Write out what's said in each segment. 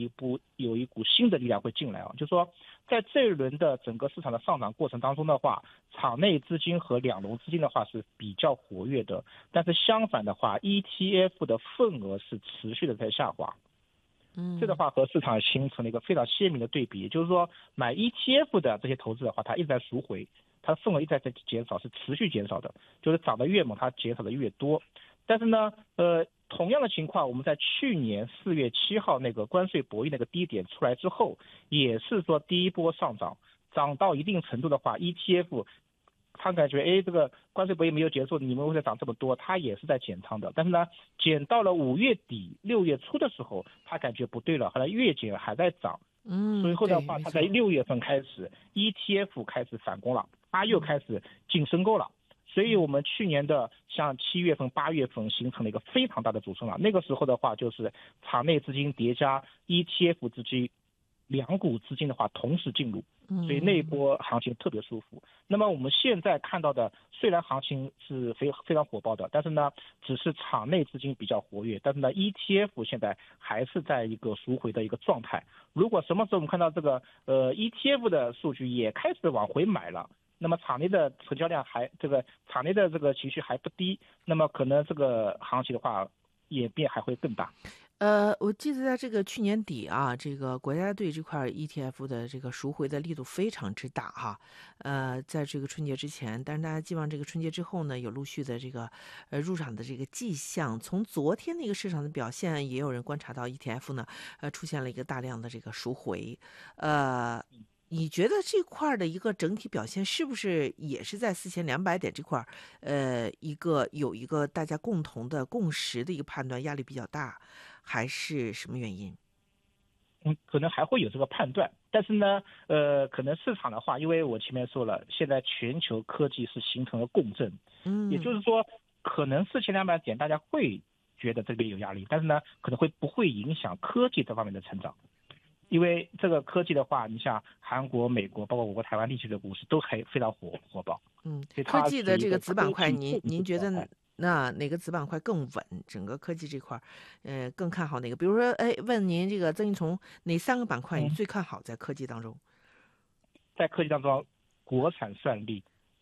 一股新的力量会进来啊，就是说在这一轮的整个市场的上涨过程当中的话，场内资金和两融资金的话是比较活跃的，但是相反的话 ETF 的份额是持续的在下滑。这的话和市场形成了一个非常鲜明的对比，也就是说买 ETF 的这些投资的话，它一直在赎回，它的份额一直在减少，是持续减少的，就是涨得越猛，它减少的越多。但是呢，同样的情况，我们在去年4月7号那个关税博弈那个低点出来之后，也是说第一波上涨，涨到一定程度的话 ，ETF 他感觉这个关税博弈没有结束，你们为什么涨这么多？他也是在减仓的，但是呢，减到了5月底6月初的时候，他感觉不对了，后来越减还在涨，所以后的话，他在6月份开始 ETF 开始反攻了，他又开始净申购了。所以我们去年的像7月份、8月份形成了一个非常大的主升浪，那个时候的话就是场内资金叠加 ETF 资金，两股资金的话同时进入，所以那一波行情特别舒服。那么我们现在看到的，虽然行情是非常火爆的，但是呢，只是场内资金比较活跃，但是呢 ETF 现在还是在一个赎回的一个状态。如果什么时候我们看到这个ETF 的数据也开始往回买了，那么场内的成交量场内的这个情绪还不低，那么可能这个行情的话演变还会更大。 我记得在这个去年底啊，这个国家队这块 ETF 的这个赎回的力度非常之大哈。在这个春节之前，但是大家寄望这个春节之后呢，有陆续的这个入场的这个迹象。从昨天那个市场的表现，也有人观察到 ETF 呢，出现了一个大量的这个赎回。你觉得这块的一个整体表现是不是也是在4200点这块有一个大家共同的共识的一个判断压力比较大，还是什么原因？ 可能还会有这个判断，但是呢，可能市场的话，因为我前面说了，现在全球科技是形成了共振，也就是说，可能4200点大家会觉得这边有压力，但是呢，可能不会影响科技这方面的成长。因为这个科技的话，你像韩国、美国，包括我国台湾地区的股市都还非常火爆。 科技的这个子板块，您觉得那哪个子板块更稳？整个科技这块，更看好哪个？比如说，问您这个曾一从哪3个板块你最看好在科技当中？ 在科技当中，国产算力。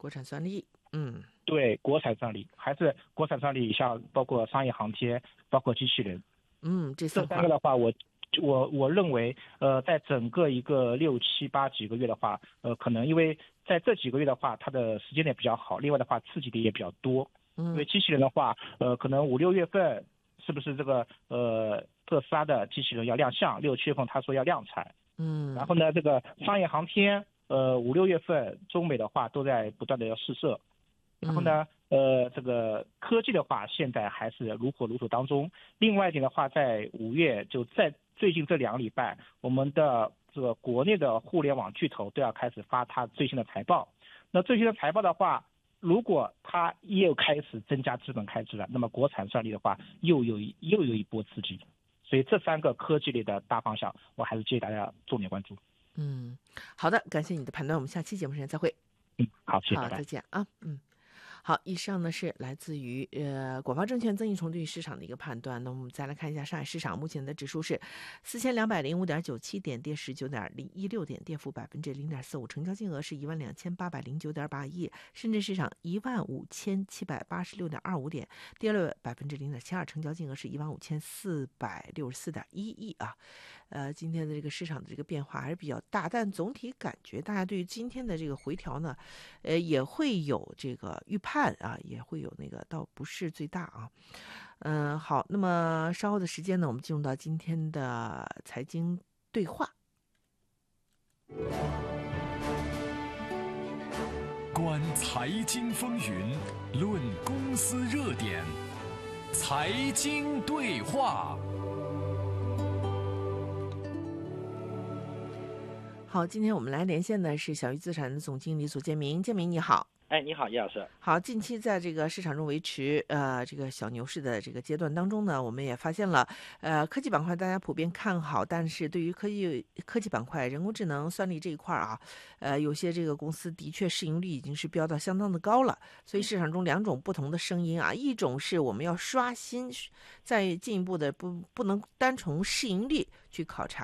对，国产算力还是国产算力，像包括商业航天，包括机器人。 这 3个的话，我认为，在整个一个6、7、8几个月的话，可能因为在这几个月的话，它的时间点比较好，另外的话刺激点也比较多。因为机器人的话，可能5、6月份是不是这个特斯拉的机器人要亮相，6、7月份他说要量产。然后呢，这个商业航天，5、6月份中美的话都在不断的要试射。然后呢，这个科技的话，现在还是如火如荼当中。另外一点的话，在5月就在最近这2个礼拜，我们的这个国内的互联网巨头都要开始发它最新的财报。那最新的财报的话，如果它又开始增加资本开支了，那么国产算力的话又有一波刺激。所以这3个科技类的大方向，我还是建议大家重点关注。 好的，感谢你的判断，我们下期节目时间再会。 好，谢谢， 好，再见啊。好，以上呢是来自于广发证券曾一虫对于市场的一个判断。那我们再来看一下上海市场目前的指数是4205.97点，跌19.16点，跌幅0.45%，成交金额是12809.8亿。深圳市场15786.25点，跌了0.72%，成交金额是15464.1亿啊。今天的这个市场的这个变化还是比较大，但总体感觉大家对于今天的这个回调呢，也会有这个预判啊，也会有那个倒不是最大啊。好，那么稍后的时间呢，我们进入到今天的财经对话。 观财经风云，论公司热点，财经对话。 好，今天我们来连线的是小鱼资产的总经理左建明。建明你好。 你好，叶老师。 好，近期在这个市场中维持这个小牛市的这个阶段当中呢，我们也发现了科技板块大家普遍看好，但是对于科技板块人工智能算力这一块啊，有些这个公司的确市盈率已经是飙到相当的高了，所以市场中2种不同的声音啊，一种是我们要刷新，再进一步的不能单从市盈率去考察